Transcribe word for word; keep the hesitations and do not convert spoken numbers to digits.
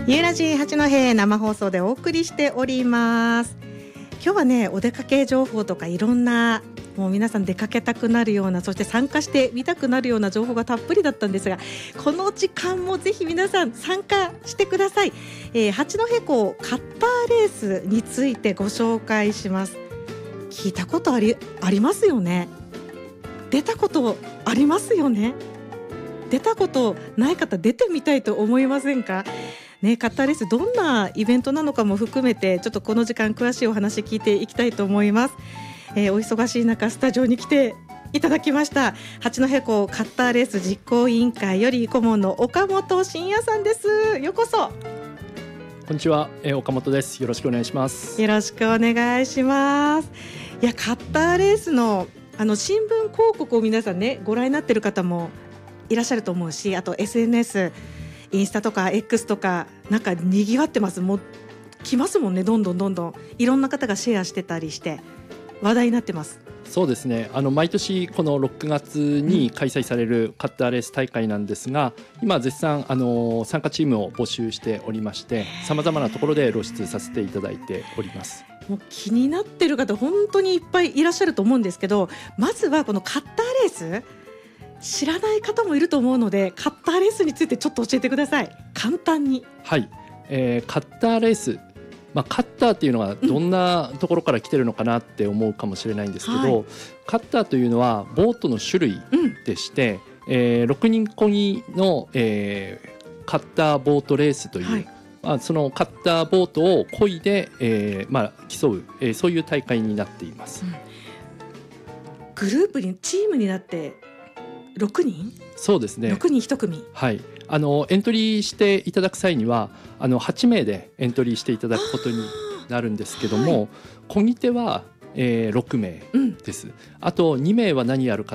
ゆうラジ八戸生放送でお送りしております。今日はね、お出かけ情報とかいろんな、もう皆さん出かけたくなるような、そして参加してみたくなるような情報がたっぷりだったんですが、この時間もぜひ皆さん参加してください。えー、八戸港カッターレースについてご紹介します。聞いたことあり、ありますよね。出たことありますよね。出たことない方、出てみたいと思いませんかね。カッターレースどんなイベントなのかも含めて、ちょっとこの時間詳しいお話聞いていきたいと思います。えー、お忙しい中スタジオに来ていただきました。八戸港カッターレース実行委員会より顧問の岡本真也さんです。ようこそ。 こんにちは、えー、岡本です。よろしくお願いします。 よろしくお願いします。いや、カッターレースのあの新聞広告を皆さんね、ご覧になっている方もいらっしゃると思うし、あと エスエヌエス、インスタとか X とかなんかにぎわってます。もう来ますもんね。どんどんどんどんいろんな方がシェアしてたりして話題になってます。 そうですね、あの毎年このろくがつに開催されるカッターレース大会なんですが、今絶賛あの参加チームを募集しておりまして、さまざまなところで露出させていただいております。 もう気になってる方本当にいっぱいいらっしゃると思うんですけど、まずはこのカッターレース知らない方もいると思うので、カッターレースについてちょっと教えてください。簡単に。 はい、えー、カッターレース、まあ、カッターっていうのがどんなところから来てるのかなって思うかもしれないんですけど、はい、カッターというのはボートの種類でして、うん、えー、ろくにんこぎの、えー、カッターボートレースという、はい、まあ、そのカッターボートを漕いで、えーまあ、競う、えー、そういう大会になっています。うん、 グループにチームになってろくにん？ そうですね、 ろくにんいち組。 はい、あのエントリーしていただく際にはあのはちめいでエントリーしていただくことになるんですけども、漕ぎ手は、えー、ろくめいです。うん、あとにめいは何やるか